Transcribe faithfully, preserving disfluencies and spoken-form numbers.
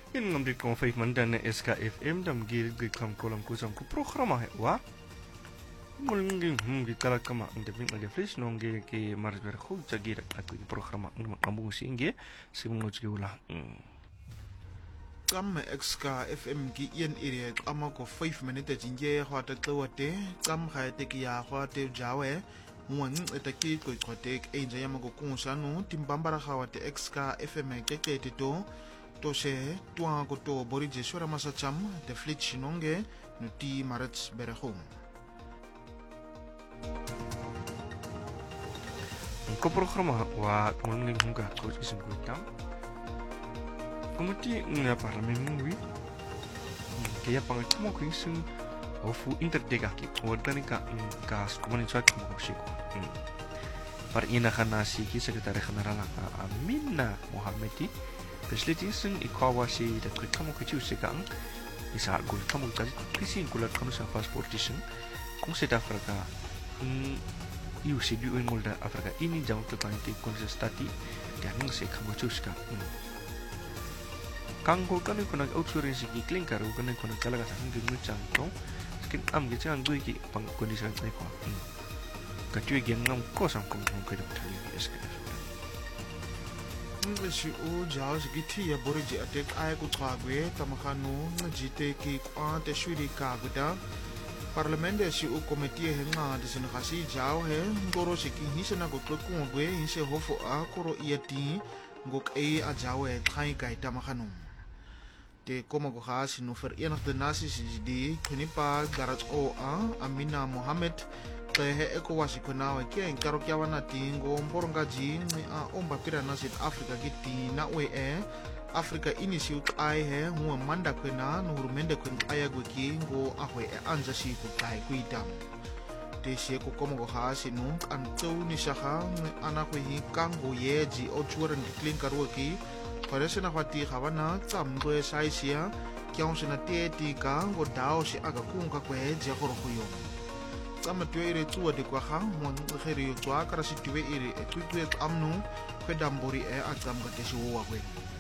In ngam di kong five mandan S K F M dam gil gil kam kolam kusam ku programa he wa mulnging hum gi kala kama inde bin ade flesh nonge ke marsber khu jagira aku programa ngam kamu singe simungo jiula Kam X K F M ki yen ire ama ko five minutes jinje hwata tawate kam khayte ki ya hwate jawe mwan etaki ko kote enja yama ko kunsanu timbambara khawate X K F M ke ke to to se tuan ko to borije sura masacham de flit shinonge nuti marats berehum ko programa wa mulnging hum ga ko isim ko tam Kemudian nga parlamen wi kaya pangit mo ko yung ofu interdega ki wadani ka kas kumanin sa ko shiko par ina kana si ki sekretary general Amina Mohamedi presliti sing ikawa si da kamo ko chu sekang isa gol kamo ta kisi kulat kamo sa passportation kung sa Afrika yu si du ngol da Afrika ini jang to tanti konsistati dan se kamo chu ska Kanggo kanu kuna outsourcing ki klinkar kuna kuna kala ka sang ngi chang to skin am gi chang dui ki pang kondisi ka ko ka tu gi ngam ko sam ko ko ka tali es ka ngi si o jaws gi ti ya boriji atek ay ku twagwe tamakhanu ngite ki kwa te shuri ka guda parlamente si o komite he nga de sin khasi jaw he ngoro si ki hisana go ko ngwe hise hofo a koro iati ngok e a jawe khai kai tamakhanu te koma ko khasi no Verenigde Naties di kunipa garat o a Amina Mohamed te he eko wasi kona wa ke karo kya wana tingo mboronga ji a omba pira na South Africa giti na we e Africa inisi ukai he huwa manda kwena no rumende kwen aya gweki ngo ahwe e anja si ku kai kuitam te se ko koma ko khasi no an tau ni shaka ana ko hi kango ye ji o churan clean karwoki Parece na fati khawana tsamgo saisia kyong sina teti ka ngo dao si aga kunga kwe je khoro khuyo tsama tyo ire tsuwa de kwa khang mon kheri yo tswa kara si twe ire e twitwe amnu khedambori e atsam ga te shi wo wa kwe